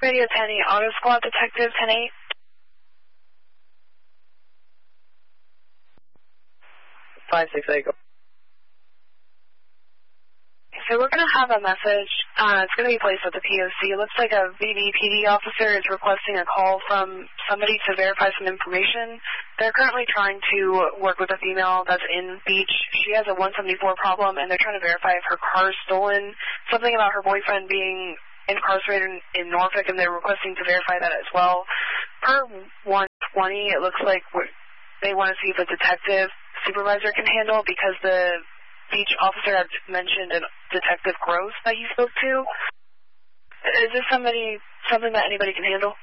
Radio 10-8, Auto Squad Detective 10-8. So we're going to have a message. It's going to be placed with the POC. It looks like a VDPD officer is requesting a call from somebody to verify some information. They're currently trying to work with a female that's in Beach. She has a 174 problem, and they're trying to verify if her car is stolen, something about her boyfriend being incarcerated in Norfolk, and they're requesting to verify that as well. Per 120, it looks like they want to see if a detective supervisor can handle, because the Beach officer had mentioned a Detective Gross that he spoke to. Is this something that anybody can handle?